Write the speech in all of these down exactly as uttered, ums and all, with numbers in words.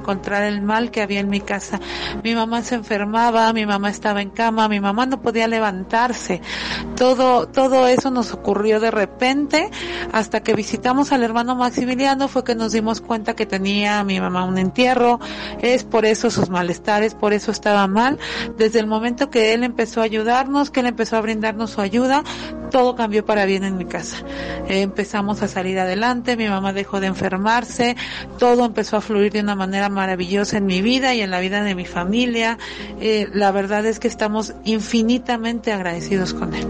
encontrar el mal que había en mi casa. Mi mamá se enfermaba, mi mamá estaba en cama, mi mamá no podía levantarse. Todo, todo eso nos ocurrió de repente. Hasta que visitamos al hermano Maximiliano fue que nos dimos cuenta que tenía mi mamá un entierro. Es por eso sus malestares, por eso estaba mal. Desde el momento que él empezó a ayudarnos, que él empezó a brindarnos su ayuda, todo cambió para bien en mi casa. Eh, empezamos a salir adelante, mi mamá dejó de enfermarse, todo empezó a fluir de una manera maravillosa en mi vida y en la vida de mi familia. Eh, la verdad es que estamos infinitamente agradecidos con él.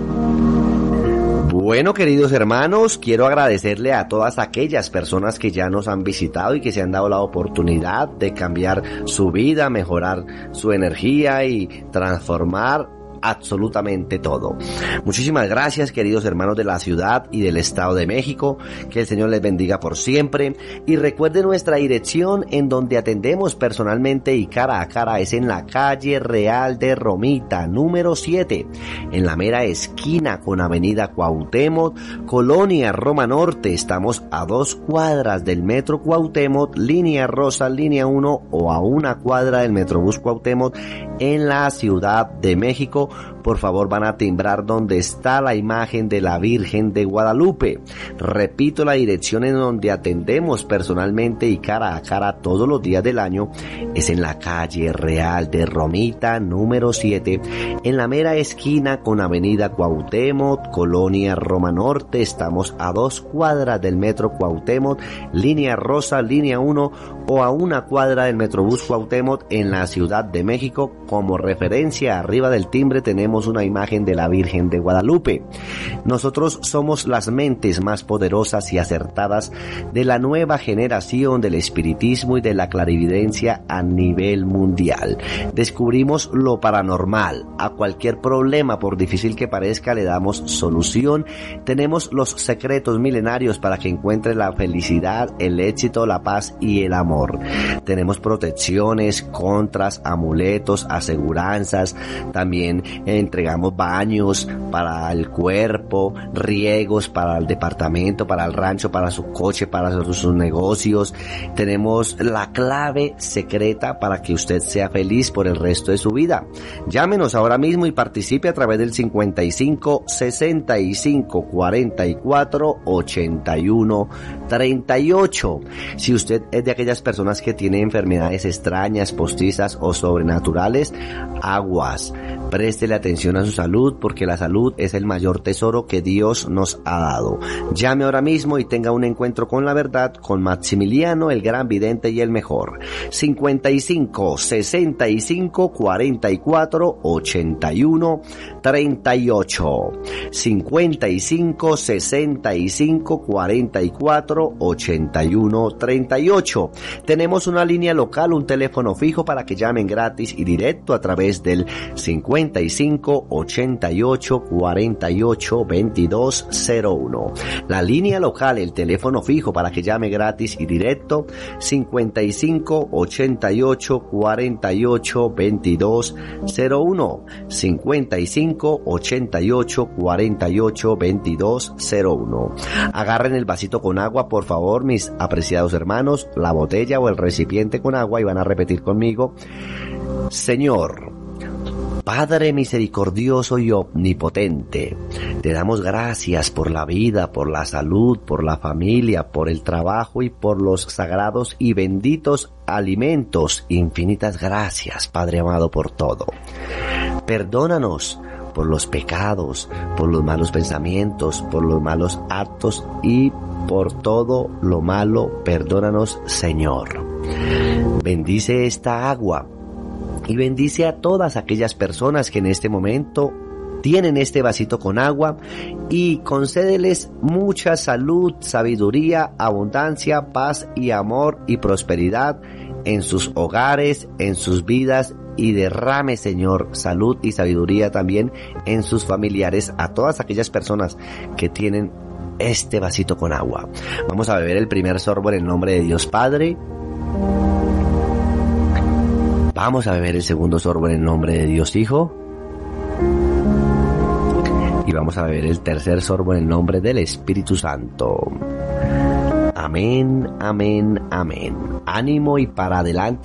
Bueno, queridos hermanos, quiero agradecerle a todas aquellas personas que ya nos han visitado y que se han dado la oportunidad de cambiar su vida, mejorar su energía y transformar absolutamente todo. Muchísimas gracias, queridos hermanos de la ciudad y del Estado de México. Que el Señor les bendiga por siempre. Y recuerden nuestra dirección en donde atendemos personalmente y cara a cara. Es en la calle Real de Romita, número siete, en la mera esquina con Avenida Cuauhtémoc, Colonia Roma Norte. Estamos a dos cuadras del Metro Cuauhtémoc, línea rosa, línea uno, o a una cuadra del Metrobús Cuauhtémoc en la Ciudad de México. Por favor, van a timbrar donde está la imagen de la Virgen de Guadalupe. Repito, la dirección en donde atendemos personalmente y cara a cara todos los días del año es en la calle Real de Romita, número siete, en la mera esquina con Avenida Cuauhtémoc, Colonia Roma Norte. Estamos a dos cuadras del Metro Cuauhtémoc, línea rosa, línea uno, o a una cuadra del Metrobús Cuauhtémoc en la Ciudad de México. Como referencia, arriba del timbre tenemos una imagen de la Virgen de Guadalupe. Nosotros somos las mentes más poderosas y acertadas de la nueva generación del espiritismo y de la clarividencia a nivel mundial. Descubrimos lo paranormal. A cualquier problema, por difícil que parezca, le damos solución. Tenemos los secretos milenarios para que encuentre la felicidad, el éxito, la paz y el amor. Tenemos protecciones, contras, amuletos, aseguranzas. También entregamos baños para el cuerpo, riegos para el departamento, para el rancho, para su coche, para sus negocios. Tenemos la clave secreta para que usted sea feliz por el resto de su vida. Llámenos ahora mismo y participe a través del cincuenta y cinco, sesenta y cinco, cuarenta y cuatro, ochenta y uno, treinta y ocho. Si usted es de aquellas personas que tiene enfermedades extrañas, postizas o sobrenaturales, aguas. Préstele atención a su salud, porque la salud es el mayor tesoro que Dios nos ha dado. Llame ahora mismo y tenga un encuentro con la verdad con Maximiliano, el gran vidente y el mejor. cincuenta y cinco, sesenta y cinco, cuarenta y cuatro, ochenta y uno, treinta y ocho. cincuenta y cinco, sesenta y cinco, cuarenta y cuatro, ochenta y uno, treinta y ocho. Tenemos una línea local, un teléfono fijo para que llamen gratis y directo a través del cincuenta y cinco, ochenta y ocho, cuarenta y ocho, veintidós cero uno. La línea local, el teléfono fijo para que llame gratis y directo, cincuenta y cinco, ochenta y ocho, cuarenta y ocho, veintidós cero uno. cincuenta y cinco, ochenta y ocho, cuarenta y ocho, veintidós cero uno. Agarren el vasito con agua, por favor, mis apreciados hermanos, la botella o el recipiente con agua, y van a repetir conmigo: Señor, Padre misericordioso y omnipotente, te damos gracias por la vida, por la salud, por la familia, por el trabajo y por los sagrados y benditos alimentos. Infinitas gracias, Padre amado, por todo. Perdónanos por los pecados, por los malos pensamientos, por los malos actos y por todo lo malo. Perdónanos, Señor. Bendice esta agua y bendice a todas aquellas personas que en este momento tienen este vasito con agua, y concédeles mucha salud, sabiduría, abundancia, paz y amor y prosperidad en sus hogares, en sus vidas, y derrame, Señor, salud y sabiduría también en sus familiares, a todas aquellas personas que tienen este vasito con agua. Vamos a beber el primer sorbo en el nombre de Dios Padre. Vamos a beber el segundo sorbo en el nombre de Dios Hijo. Y vamos a beber el tercer sorbo en el nombre del Espíritu Santo. Amén, amén, amén. Ánimo y para adelante.